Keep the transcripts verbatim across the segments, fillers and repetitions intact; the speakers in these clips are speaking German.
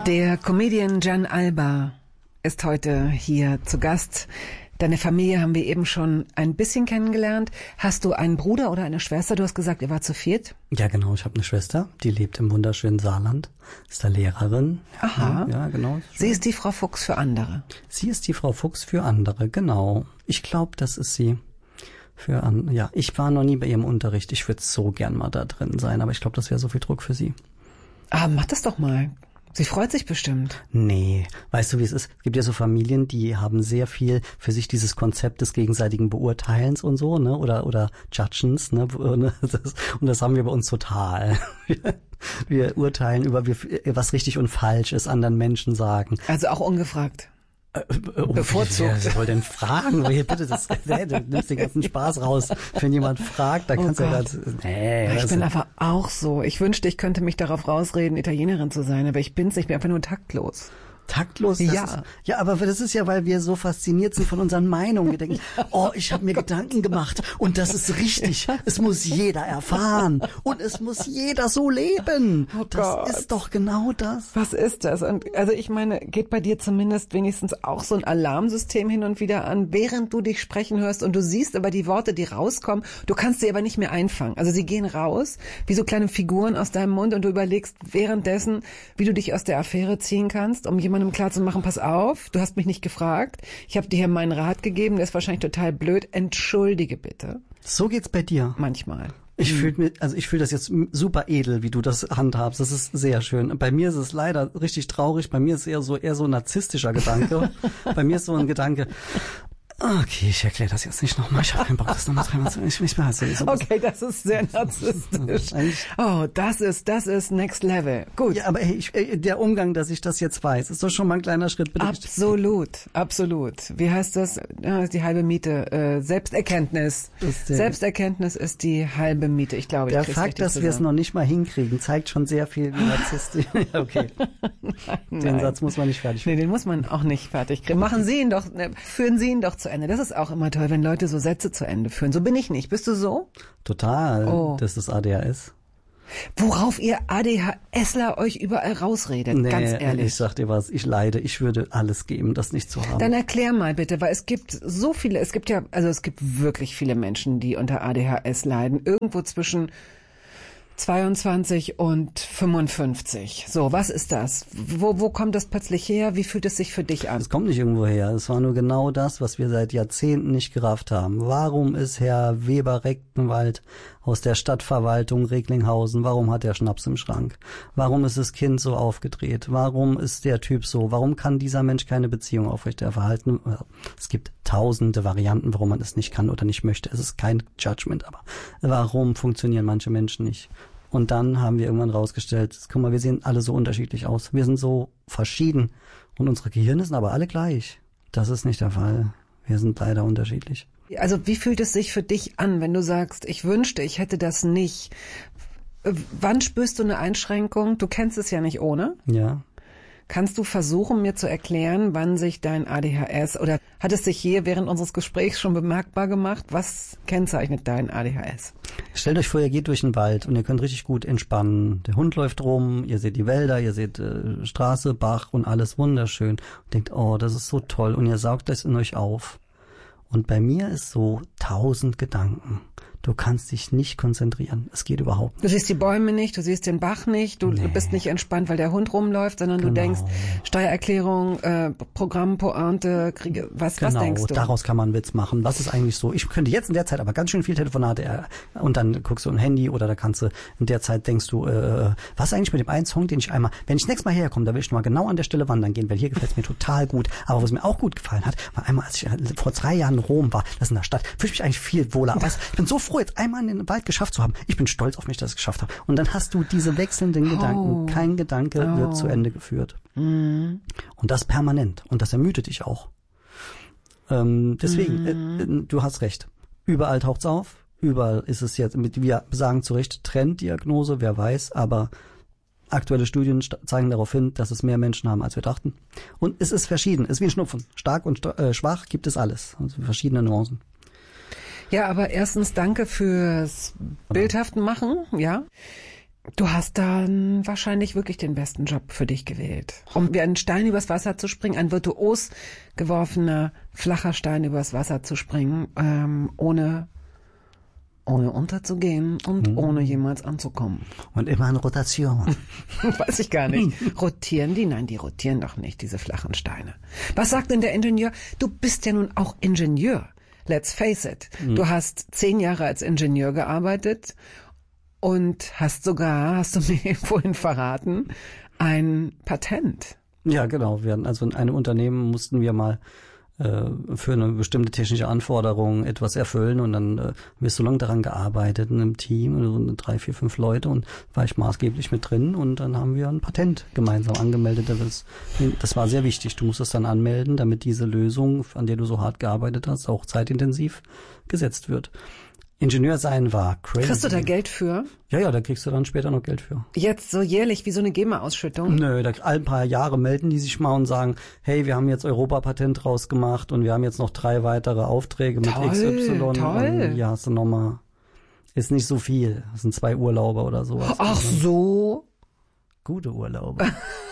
Der Comedian Gian Alba ist heute hier zu Gast. Deine Familie haben wir eben schon ein bisschen kennengelernt. Hast du einen Bruder oder eine Schwester? Du hast gesagt, ihr wart zu viert. Ja, genau. Ich habe eine Schwester, die lebt im wunderschönen Saarland, ist da Lehrerin. Aha. Ja, genau. Sie ist die Frau Fuchs für andere. Sie ist die Frau Fuchs für andere, genau. Ich glaube, das ist sie für andere. Ja, ich war noch nie bei ihrem Unterricht. Ich würde so gern mal da drin sein, aber ich glaube, das wäre so viel Druck für sie. Ah, mach das doch mal. Sie freut sich bestimmt. Nee, weißt du, wie es ist? Es gibt ja so Familien, die haben sehr viel für sich dieses Konzept des gegenseitigen Beurteilens und so, ne, oder oder Judgens, ne, das, und das haben wir bei uns total. Wir urteilen über, was richtig und falsch ist, anderen Menschen sagen. Also auch ungefragt. Äh, äh, Bevorzugt. Wer soll denn fragen? Bitte, das, nee, du nimmst den ganzen Spaß raus. Wenn jemand fragt, dann Oh kannst du ja Gott. ganz, nee. Ich bin aber auch so. Ich wünschte, ich könnte mich darauf rausreden, Italienerin zu sein, aber ich bin's nicht. Ich bin einfach nur taktlos. Taktlos? Das Ja. Ist, ja, aber das ist ja, weil wir so fasziniert sind von unseren Meinungen. Wir denken, oh, ich habe mir Gedanken gemacht und das ist richtig. Es muss jeder erfahren und es muss jeder so leben. Oh das Gott. ist doch genau das. Was ist das? Und also ich meine, geht bei dir zumindest wenigstens auch so ein Alarmsystem hin und wieder an, während du dich sprechen hörst und du siehst aber die Worte, die rauskommen, du kannst sie aber nicht mehr einfangen. Also sie gehen raus, wie so kleine Figuren aus deinem Mund und du überlegst währenddessen, wie du dich aus der Affäre ziehen kannst, um jemandem klar zu machen, pass auf, du hast mich nicht gefragt, ich habe dir hier meinen Rat gegeben, der ist wahrscheinlich total blöd, entschuldige bitte. So geht's bei dir. Manchmal. Ich fühle mir, also ich fühle das jetzt super edel, wie du das handhabst. Das ist sehr schön. Bei mir ist es leider richtig traurig. Bei mir ist es eher so eher so ein narzisstischer Gedanke. Bei mir ist so ein Gedanke. Okay, ich erkläre das jetzt nicht nochmal. Ich habe keinen Bock, das nochmal dreimal zu. Ich, ich bin halt so, so Okay, das ist sehr narzisstisch. Oh, das ist, das ist Next Level. Gut. Ja, aber hey, ich, der Umgang, dass ich das jetzt weiß, ist doch schon mal ein kleiner Schritt. Bitte. Absolut, absolut. Wie heißt das? Ja, ist die halbe Miete. Äh, Selbsterkenntnis. Ist der- Selbsterkenntnis ist die halbe Miete. Ich glaube, ich Der krieg's Fakt, richtig dass wir es zusammen. noch nicht mal hinkriegen, zeigt schon sehr viel wie narzisstisch. Ja, okay. Den Nein. Satz muss man nicht fertig Nee, den muss man auch nicht fertig kriegen. Machen Sie ihn doch, ne, führen Sie ihn doch zu Ende. Das ist auch immer toll, wenn Leute so Sätze zu Ende führen. So bin ich nicht. Bist du so? Total. Oh. Das ist A D H S. Worauf ihr ADHSler euch überall rausredet, Nee, ganz ehrlich. ich sag dir was, ich leide, ich würde alles geben, das nicht zu haben. Dann erklär mal bitte, weil es gibt so viele, es gibt ja, also es gibt wirklich viele Menschen, die unter A D H S leiden. Irgendwo zwischen zweiundzwanzig und fünfundfünfzig. So, was ist das? Wo, wo kommt das plötzlich her? Wie fühlt es sich für dich an? Es kommt nicht irgendwo her. Es war nur genau das, was wir seit Jahrzehnten nicht gerafft haben. Warum ist Herr Weber-Rechtenwald aus der Stadtverwaltung Recklinghausen, warum hat er Schnaps im Schrank? Warum ist das Kind so aufgedreht? Warum ist der Typ so? Warum kann dieser Mensch keine Beziehung aufrechterhalten? Es gibt tausende Varianten, warum man es nicht kann oder nicht möchte. Es ist kein Judgment, aber warum funktionieren manche Menschen nicht? Und dann haben wir irgendwann rausgestellt, guck mal, wir sehen alle so unterschiedlich aus. Wir sind so verschieden und unsere Gehirne sind aber alle gleich. Das ist nicht der Fall. Wir sind leider unterschiedlich. Also wie fühlt es sich für dich an, wenn du sagst, ich wünschte, ich hätte das nicht? Äh, Wann spürst du eine Einschränkung? Du kennst es ja nicht ohne. Ja. Kannst du versuchen, mir zu erklären, wann sich dein A D H S oder hat es sich hier während unseres Gesprächs schon bemerkbar gemacht? Was kennzeichnet dein A D H S? Stellt euch vor, ihr geht durch den Wald und ihr könnt richtig gut entspannen. Der Hund läuft rum, ihr seht die Wälder, ihr seht äh, Straße, Bach und alles wunderschön. Und denkt, oh, das ist so toll. Und ihr saugt das in euch auf. Und bei mir ist so tausend Gedanken. Du kannst dich nicht konzentrieren. Es geht überhaupt nicht. Du siehst die Bäume nicht, du siehst den Bach nicht, du Nee. bist nicht entspannt, weil der Hund rumläuft, sondern du Genau. denkst, Steuererklärung, äh, Programm, Pointe, Kriege, was, was Genau, denkst du? daraus kann man einen Witz machen. Was ist eigentlich so? Ich könnte jetzt in der Zeit aber ganz schön viel Telefonate äh, und dann guckst du ein Handy oder da kannst du in der Zeit denkst du, äh, was ist eigentlich mit dem einen Song, den ich einmal, wenn ich nächstes Mal herkomme, da will ich mal genau an der Stelle wandern gehen, weil hier gefällt es mir total gut. Aber was mir auch gut gefallen hat, war einmal, als ich äh, vor drei Jahren in Rom war, das ist in der Stadt, fühle ich mich eigentlich viel wohler. Aber ich bin so froh, jetzt einmal in den Wald geschafft zu haben. Ich bin stolz auf mich, dass ich es geschafft habe. Und dann hast du diese wechselnden Gedanken. Kein Gedanke Oh. wird zu Ende geführt. Mhm. Und das permanent. Und das ermüdet dich auch. Ähm, deswegen, Mhm. äh, du hast recht. Überall taucht's auf. Überall ist es jetzt, mit, wir sagen zu Recht Trenddiagnose, wer weiß, aber aktuelle Studien st- zeigen darauf hin, dass es mehr Menschen haben, als wir dachten. Und es ist verschieden. Es ist wie ein Schnupfen. Stark und sta- äh, schwach gibt es alles. Also verschiedene Nuancen. Ja, aber erstens danke fürs bildhaften Machen, ja. Du hast dann wahrscheinlich wirklich den besten Job für dich gewählt. Um wie einen Stein übers Wasser zu springen, ein virtuos geworfener, flacher Stein übers Wasser zu springen, ähm, ohne, ohne unterzugehen und hm. ohne jemals anzukommen. Und immer in Rotation. Weiß ich gar nicht. Rotieren die? Nein, die rotieren doch nicht, diese flachen Steine. Was sagt denn der Ingenieur? Du bist ja nun auch Ingenieur. Let's face it. Hm. Du hast zehn Jahre als Ingenieur gearbeitet und hast sogar, hast du mir vorhin verraten, ein Patent. Ja, genau. Wir hatten also in einem Unternehmen mussten wir mal äh, für eine bestimmte technische Anforderung etwas erfüllen und dann äh, wirst du so lange daran gearbeitet in einem Team, also drei, vier, fünf Leute und war ich maßgeblich mit drin und dann haben wir ein Patent gemeinsam angemeldet. Das, das war sehr wichtig. Du musst es dann anmelden, damit diese Lösung, an der du so hart gearbeitet hast, auch zeitintensiv gesetzt wird. Ingenieur sein war crazy. Kriegst du da Geld für? Ja, ja, da kriegst du dann später noch Geld für. Jetzt so jährlich wie so eine GEMA-Ausschüttung? Nö, da all ein paar Jahre melden die sich mal und sagen, hey, wir haben jetzt Europapatent rausgemacht und wir haben jetzt noch drei weitere Aufträge mit toll, X Y. Toll. Und ja, hast du nochmal. Ist nicht so viel. Das sind zwei Urlaube oder sowas. Ach so. Gute Urlaube.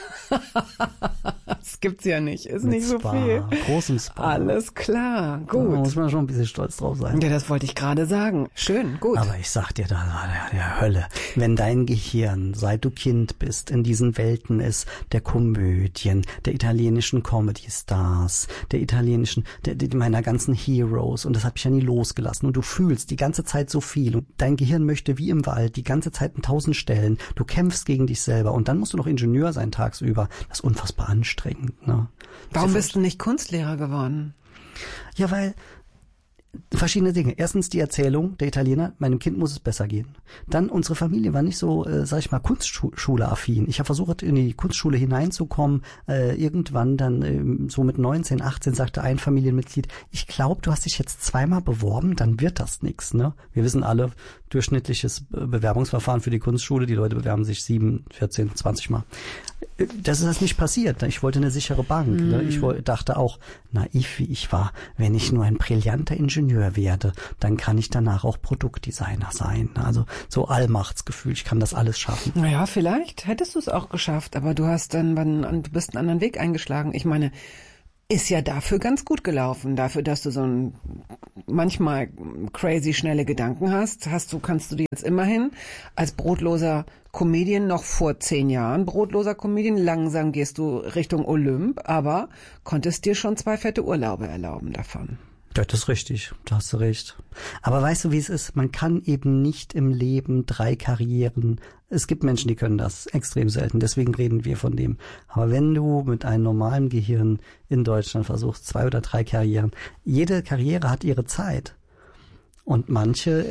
Das gibt's ja nicht, ist Mit nicht so Spa, viel. Großem Spa. Alles klar, gut. Da muss man schon ein bisschen stolz drauf sein. Ja, das wollte ich gerade sagen. Schön, gut. Aber ich sag dir, da war der, der Hölle. Wenn dein Gehirn, seit du Kind bist, in diesen Welten ist, der Komödien, der italienischen Comedy-Stars, der italienischen, der, der, meiner ganzen Heroes, und das hat mich ja nie losgelassen. Und du fühlst die ganze Zeit so viel. Und dein Gehirn möchte wie im Wald die ganze Zeit an tausend Stellen. Du kämpfst gegen dich selber. Und dann musst du noch Ingenieur sein tagsüber. Das ist unfassbar anstrengend. Ne? Warum bist du nicht Kunstlehrer geworden? Ja, weil verschiedene Dinge. Erstens die Erzählung der Italiener, meinem Kind muss es besser gehen. Dann unsere Familie war nicht so, äh, sag ich mal, Kunstschule-affin. Ich habe versucht, in die Kunstschule hineinzukommen. Äh, irgendwann dann äh, so mit neunzehn, achtzehn sagte ein Familienmitglied, ich glaube, du hast dich jetzt zweimal beworben, dann wird das nix. Ne? Wir wissen alle, durchschnittliches Bewerbungsverfahren für die Kunstschule, die Leute bewerben sich sieben, vierzehn, zwanzig Mal. Das ist das nicht passiert. Ich wollte eine sichere Bank. Mm. Ne? Ich wollte, dachte auch, naiv wie ich war, wenn ich nur ein brillanter Ingenieur werde, dann kann ich danach auch Produktdesigner sein. Also so Allmachtsgefühl, ich kann das alles schaffen. Naja, vielleicht hättest du es auch geschafft, aber du hast dann, du bist einen anderen Weg eingeschlagen. Ich meine, ist ja dafür ganz gut gelaufen. Dafür, dass du so ein manchmal crazy schnelle Gedanken hast, hast du, kannst du dir jetzt immerhin als brotloser Comedian noch vor zehn Jahren, brotloser Comedian, langsam gehst du Richtung Olymp, aber konntest dir schon zwei fette Urlaube erlauben davon. Ja, das ist richtig, da hast du recht. Aber weißt du, wie es ist? Man kann eben nicht im Leben drei Karrieren. Es gibt Menschen, die können das extrem selten, deswegen reden wir von dem. Aber wenn du mit einem normalen Gehirn in Deutschland versuchst, zwei oder drei Karrieren, jede Karriere hat ihre Zeit. Und manche,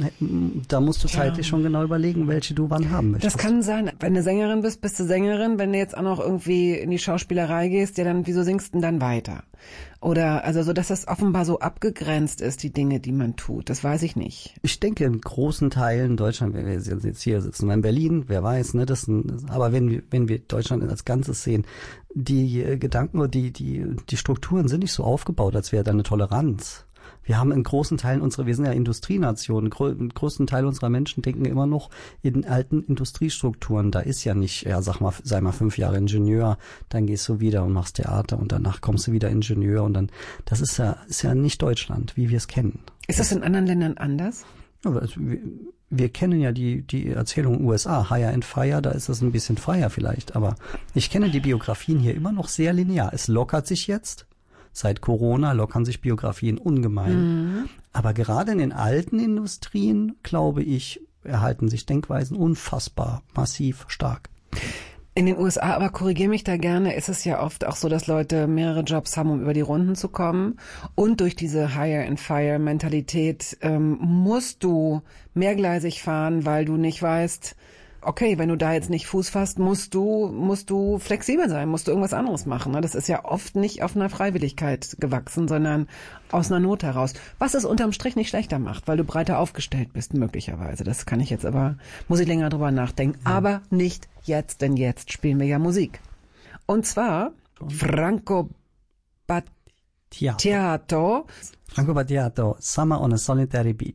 da musst du zeitlich ja. schon genau überlegen, welche du wann haben möchtest. Das kann sein. Wenn du Sängerin bist, bist du Sängerin. Wenn du jetzt auch noch irgendwie in die Schauspielerei gehst, ja dann, wieso singst du denn dann weiter? Oder, also so, dass das offenbar so abgegrenzt ist, die Dinge, die man tut. Das weiß ich nicht. Ich denke, in großen Teilen in Deutschland, wenn wir jetzt hier sitzen, in Berlin, wer weiß, ne, das, aber wenn wir, wenn wir Deutschland als Ganzes sehen, die Gedanken, die, die, die Strukturen sind nicht so aufgebaut, als wäre da eine Toleranz. Wir haben in großen Teilen unsere, wir sind ja Industrienationen, einen großen Teil unserer Menschen denken immer noch in alten Industriestrukturen. Da ist ja nicht, ja sag mal, sei mal fünf Jahre Ingenieur, dann gehst du wieder und machst Theater und danach kommst du wieder Ingenieur und dann, das ist ja, ist ja nicht Deutschland, wie wir es kennen. Ist das in anderen Ländern anders? Aber wir, wir kennen ja die, die Erzählung U S A, Hire and Fire, da ist das ein bisschen freier vielleicht, aber ich kenne die Biografien hier immer noch sehr linear. Es lockert sich jetzt. Seit Corona lockern sich Biografien ungemein. Mhm. Aber gerade in den alten Industrien, glaube ich, erhalten sich Denkweisen unfassbar massiv stark. In den U S A, aber korrigiere mich da gerne, ist es ja oft auch so, dass Leute mehrere Jobs haben, um über die Runden zu kommen. Und durch diese Hire-and-Fire-Mentalität ähm, musst du mehrgleisig fahren, weil du nicht weißt, okay, wenn du da jetzt nicht Fuß fasst, musst du, musst du flexibel sein, musst du irgendwas anderes machen. Das ist ja oft nicht auf einer Freiwilligkeit gewachsen, sondern aus einer Not heraus. Was es unterm Strich nicht schlechter macht, weil du breiter aufgestellt bist, möglicherweise. Das kann ich jetzt aber, muss ich länger drüber nachdenken. Ja. Aber nicht jetzt, denn jetzt spielen wir ja Musik. Und zwar Franco Battiato. Franco Battiato, Summer on a Solitary Beach.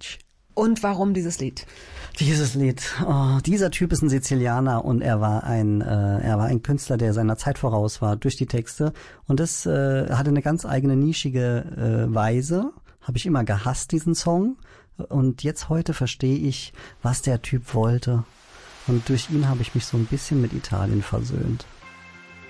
Und warum dieses Lied? Dieses Lied. Oh, dieser Typ ist ein Sizilianer und er war ein äh, er war ein Künstler, der seiner Zeit voraus war durch die Texte und das äh, hatte eine ganz eigene nischige äh, Weise. Habe ich immer gehasst, diesen Song. Und jetzt heute verstehe ich, was der Typ wollte. Und durch ihn habe ich mich so ein bisschen mit Italien versöhnt.